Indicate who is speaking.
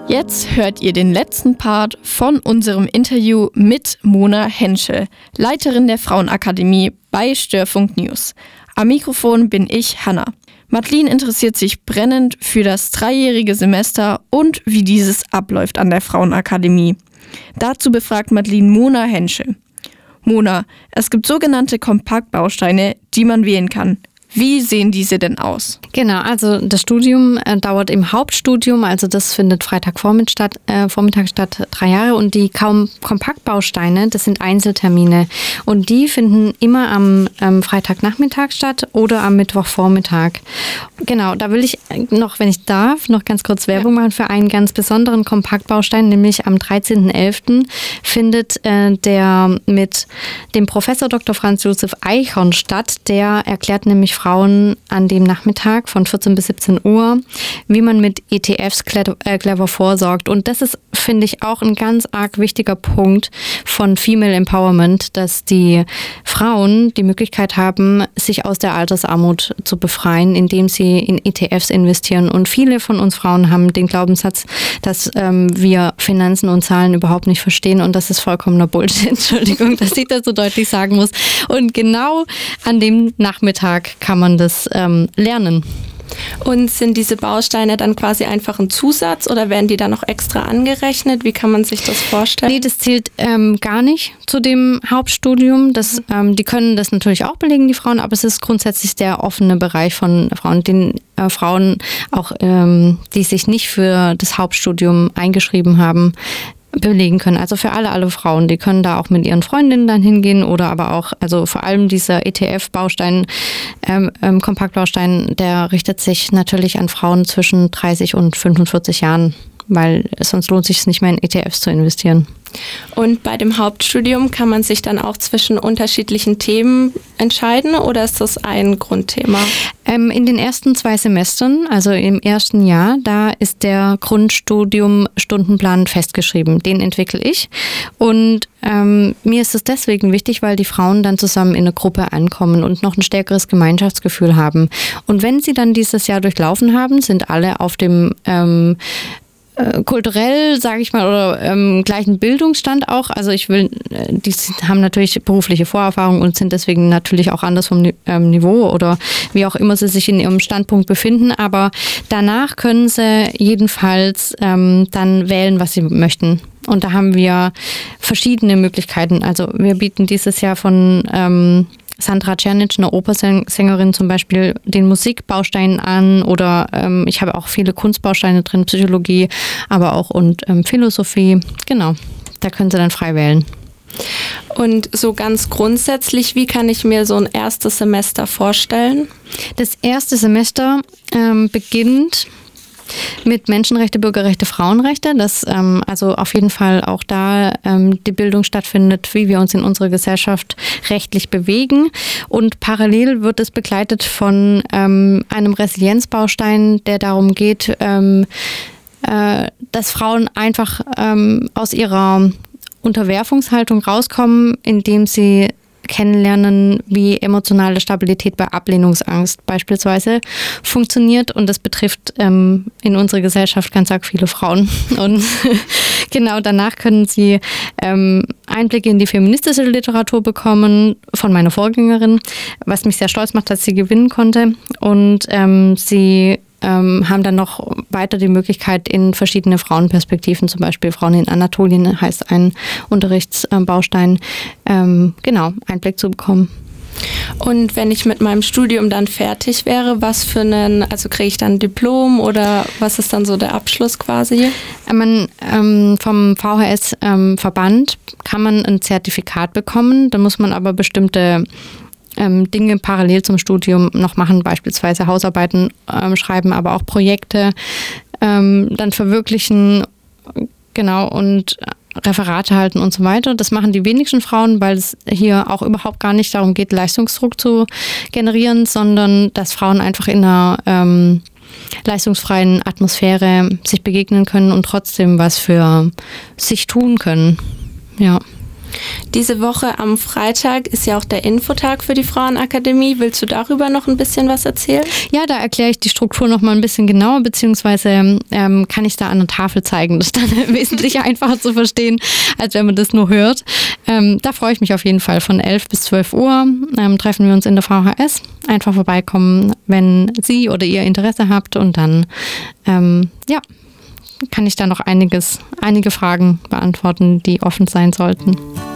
Speaker 1: Jetzt hört ihr den letzten Part von unserem Interview mit Mona Henschel, Leiterin der Frauenakademie bei Störfunk News. Am Mikrofon bin ich, Hanna. Madeleine interessiert sich brennend für das 3-jährige Semester und wie dieses abläuft an der Frauenakademie. Dazu befragt Madeleine Mona Henschel. Mona, es gibt sogenannte Kompaktbausteine, die man wählen kann. Wie sehen diese denn aus?
Speaker 2: Genau, also das Studium dauert im Hauptstudium, also das findet Vormittag statt, 3 Jahre, und die Kompaktbausteine, das sind Einzeltermine und die finden immer am Freitagnachmittag statt oder am Mittwochvormittag. Genau, da will ich noch, wenn ich darf, noch ganz kurz Werbung machen für einen ganz besonderen Kompaktbaustein, nämlich am 13.11. findet der mit dem Professor Dr. Franz Josef Eichhorn statt. Der erklärt nämlich Frauen an dem Nachmittag von 14 bis 17 Uhr, wie man mit ETFs clever vorsorgt. Und das ist, finde ich, auch ein ganz arg wichtiger Punkt von Female Empowerment, dass die Frauen die Möglichkeit haben, sich aus der Altersarmut zu befreien, indem sie in ETFs investieren. Und viele von uns Frauen haben den Glaubenssatz, dass wir Finanzen und Zahlen überhaupt nicht verstehen, und das ist vollkommener Bullshit. Entschuldigung, dass ich das so deutlich sagen muss. Und genau an dem Nachmittag kann man das lernen.
Speaker 3: Und sind diese Bausteine dann quasi einfach ein Zusatz oder werden die dann noch extra angerechnet? Wie kann man sich das vorstellen?
Speaker 2: Nee, das zählt gar nicht zu dem Hauptstudium. Die können das natürlich auch belegen, die Frauen, aber es ist grundsätzlich der offene Bereich von Frauen, den Frauen auch, die sich nicht für das Hauptstudium eingeschrieben haben, belegen können. Also für alle Frauen, die können da auch mit ihren Freundinnen dann hingehen, oder aber auch, also vor allem dieser ETF-Baustein, Kompaktbaustein, der richtet sich natürlich an Frauen zwischen 30 und 45 Jahren, weil sonst lohnt sich es nicht mehr in ETFs zu investieren.
Speaker 3: Und bei dem Hauptstudium kann man sich dann auch zwischen unterschiedlichen Themen entscheiden, oder ist das ein Grundthema?
Speaker 2: In den ersten 2 Semestern, also im ersten Jahr, da ist der Grundstudium-Stundenplan festgeschrieben. Den entwickle ich. Und mir ist es deswegen wichtig, weil die Frauen dann zusammen in eine Gruppe ankommen und noch ein stärkeres Gemeinschaftsgefühl haben. Und wenn sie dann dieses Jahr durchlaufen haben, sind alle auf dem kulturell, sage ich mal, oder gleichen Bildungsstand auch. Also die haben natürlich berufliche Vorerfahrung und sind deswegen natürlich auch anders vom Niveau oder wie auch immer sie sich in ihrem Standpunkt befinden. Aber danach können sie jedenfalls dann wählen, was sie möchten. Und da haben wir verschiedene Möglichkeiten. Also wir bieten dieses Jahr von Sandra Czernic, eine Opersängerin zum Beispiel, den Musikbaustein an, oder ich habe auch viele Kunstbausteine drin, Psychologie, aber auch und Philosophie. Genau, da können Sie dann frei wählen.
Speaker 3: Und so ganz grundsätzlich, wie kann ich mir so ein erstes Semester vorstellen?
Speaker 2: Das erste Semester beginnt mit Menschenrechte, Bürgerrechte, Frauenrechte, dass also auf jeden Fall auch da die Bildung stattfindet, wie wir uns in unserer Gesellschaft rechtlich bewegen. Und parallel wird es begleitet von einem Resilienzbaustein, der darum geht, dass Frauen einfach aus ihrer Unterwerfungshaltung rauskommen, indem sie kennenlernen, wie emotionale Stabilität bei Ablehnungsangst beispielsweise funktioniert. Und das betrifft in unserer Gesellschaft ganz arg viele Frauen. Und genau danach können sie Einblicke in die feministische Literatur bekommen von meiner Vorgängerin, was mich sehr stolz macht, dass sie gewinnen konnte. Und sie haben dann noch weiter die Möglichkeit, in verschiedene Frauenperspektiven, zum Beispiel Frauen in Anatolien heißt ein Unterrichtsbaustein, Einblick zu bekommen.
Speaker 3: Und wenn ich mit meinem Studium dann fertig wäre, also kriege ich dann ein Diplom oder was ist dann so der Abschluss quasi?
Speaker 2: Vom VHS-Verband kann man ein Zertifikat bekommen, da muss man aber bestimmte Dinge parallel zum Studium noch machen, beispielsweise Hausarbeiten schreiben, aber auch Projekte dann verwirklichen, genau, und Referate halten und so weiter. Das machen die wenigsten Frauen, weil es hier auch überhaupt gar nicht darum geht, Leistungsdruck zu generieren, sondern dass Frauen einfach in einer leistungsfreien Atmosphäre sich begegnen können und trotzdem was für sich tun können. Ja.
Speaker 3: Diese Woche am Freitag ist ja auch der Infotag für die Frauenakademie. Willst du darüber noch ein bisschen was erzählen?
Speaker 2: Ja, da erkläre ich die Struktur noch mal ein bisschen genauer, beziehungsweise kann ich da an der Tafel zeigen. Das ist dann wesentlich einfacher zu verstehen, als wenn man das nur hört. Da freue ich mich auf jeden Fall. Von 11 bis 12 Uhr treffen wir uns in der VHS. Einfach vorbeikommen, wenn Sie oder ihr Interesse habt, und dann kann ich da noch einige Fragen beantworten, die offen sein sollten.